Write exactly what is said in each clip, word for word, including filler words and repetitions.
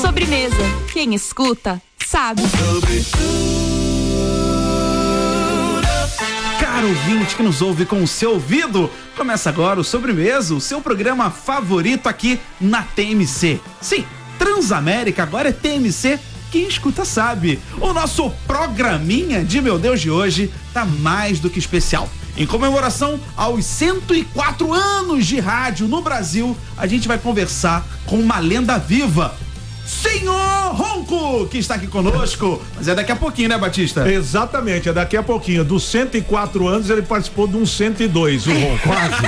Sobremesa. Quem escuta, sabe. Caro ouvinte que nos ouve com o seu ouvido, começa agora o Sobremesa, o seu programa favorito aqui na T M C. Sim, Transamérica agora é T M C, quem escuta sabe. O nosso programinha de meu Deus de hoje tá mais do que especial. Em comemoração aos cento e quatro anos de rádio no Brasil, a gente vai conversar com uma lenda viva, Senhor Ronco, que está aqui conosco, mas é daqui a pouquinho, né, Batista? Exatamente, é daqui a pouquinho. Dos cento e quatro anos, ele participou de uns cento e dois, o Ronco. Quase.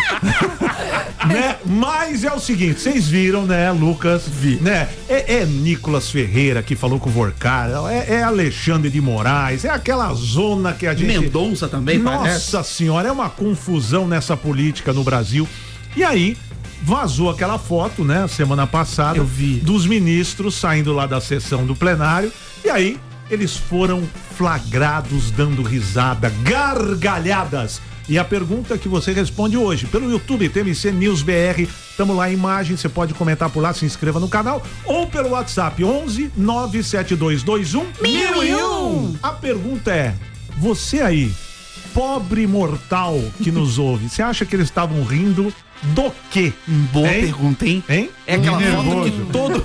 Né? Mas é o seguinte, vocês viram, né, Lucas? Vi. Né? É, é Nicolas Ferreira que falou com o Vorcar, é, é Alexandre de Moraes, é aquela zona que a gente... Mendonça também, Nossa parece. senhora, é uma confusão nessa política no Brasil. E aí... vazou aquela foto, né, semana passada, eu vi, dos ministros saindo lá da sessão do plenário, e aí eles foram flagrados dando risada, gargalhadas. E a pergunta que você responde hoje pelo YouTube, T M C News B R, estamos lá em imagem, você pode comentar por lá, se inscreva no canal, ou pelo WhatsApp onze nove sete dois dois um mil e um. A pergunta é, você aí, pobre mortal que nos ouve, você acha que eles estavam rindo do quê? Boa hein? pergunta, hein? Hein? É aquela Nervoso. foto que todo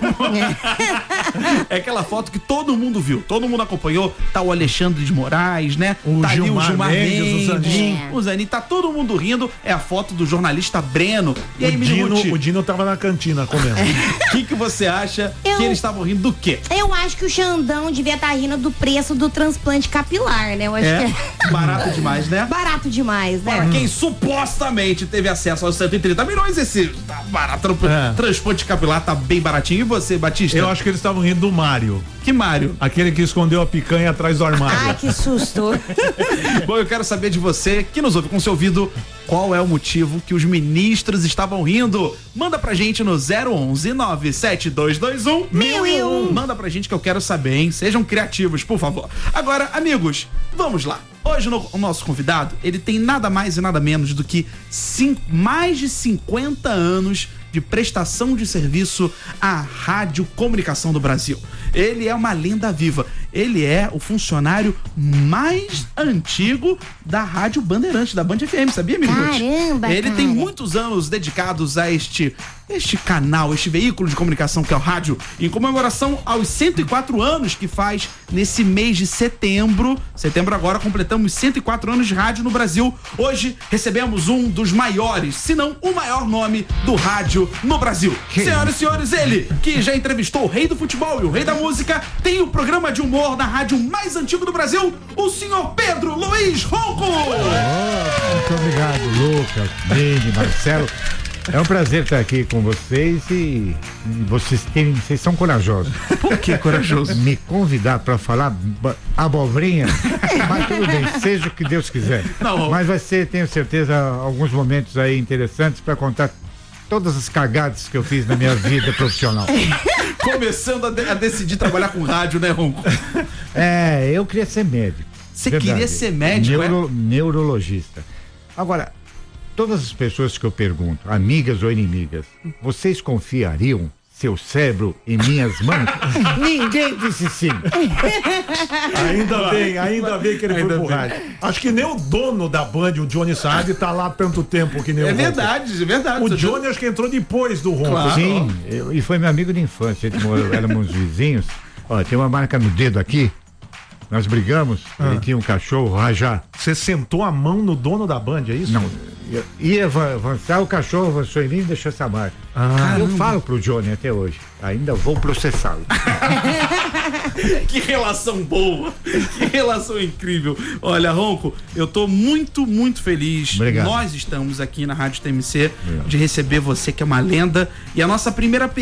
É aquela foto que todo mundo viu, todo mundo acompanhou. Tá o Alexandre de Moraes, né? O tá Gilmar ali o Gilmar Mendes, Mendes, o Zanin. o Zanin, tá todo mundo rindo. É a foto do jornalista Breno. E O aí, Dino, Minuti, o Dino tava na cantina comendo. o que que você acha Eu- que eles estavam rindo do quê? Eu acho que o Xandão devia estar rindo do preço do transplante capilar, né? Eu acho É, que barato demais, né? é barato demais, né? Para quem supostamente teve acesso aos cento e trinta milhões, esse tá barato. É. Transplante capilar tá bem baratinho. E você, Batista? Eu acho que eles estavam rindo do Mário. Que Mário? Aquele que escondeu a picanha atrás do armário. Ai, que susto. Bom, eu quero saber de você, que nos ouve com seu ouvido, qual é o motivo que os ministros estavam rindo? Manda pra gente no zero onze nove sete dois dois um mil e um. Manda pra gente que eu quero saber, hein? Sejam criativos, por favor. Agora, amigos, vamos lá. Hoje no, o nosso convidado, ele tem nada mais e nada menos do que cinco, mais de cinquenta anos de prestação de serviço à Rádio Comunicação do Brasil. Ele é uma lenda viva. Ele é o funcionário mais antigo da Rádio Bandeirante, da Band F M, sabia, Minuti? Caramba, Ele cara. tem muitos anos dedicados a este, este canal, este veículo de comunicação que é o rádio, em comemoração aos cento e quatro anos que faz nesse mês de setembro. Setembro agora completamos cento e quatro anos de rádio no Brasil. Hoje recebemos um dos maiores, se não o maior nome do rádio no Brasil. Senhoras e senhores, ele que já entrevistou o rei do futebol e o rei da música, tem o programa de humor na rádio mais antigo do Brasil, o senhor Pedro Luiz Ronco. Oh, muito obrigado, Lucas, Bini, Marcelo. É um prazer estar aqui com vocês e vocês, têm, vocês são corajosos. Por que corajoso? Me convidar para falar ba- abobrinha, mas tudo bem, seja o que Deus quiser. Não. Mas vai ser, tenho certeza, alguns momentos aí interessantes para contar todas as cagadas que eu fiz na minha vida profissional. Começando a, de- a decidir trabalhar com rádio, né, Ronco? É, eu queria ser médico. Você Verdade. queria ser médico, Neuro, Neurologista. Agora, todas as pessoas que eu pergunto, amigas ou inimigas, vocês confiariam seu cérebro em minhas mãos? Ninguém disse sim. Ainda bem, ainda bem que ele Ainda foi pro bem. rádio. Acho que nem o dono da Band, o Johnny Saad, tá lá há tanto tempo que nem o É Ronco. verdade, é verdade. O Você- Johnny acho que entrou depois do Ronco. Claro. Sim, eu- e foi meu amigo de infância. Ele morou- éramos vizinhos. Ó, tem uma marca no dedo aqui. Nós brigamos. Ele tinha um cachorro, Rajá. Você sentou a mão no dono da Band, é isso? Não. Ia- Ia ava- avançar, o cachorro avançou em mim e deixou essa marca. Ah, eu falo pro Johnny até hoje. Ainda vou processá-lo. Que relação boa, que relação incrível. Olha, Ronco, eu tô muito, muito feliz. Obrigado. Nós estamos aqui na Rádio T M C de receber você, que é uma lenda. E a nossa primeira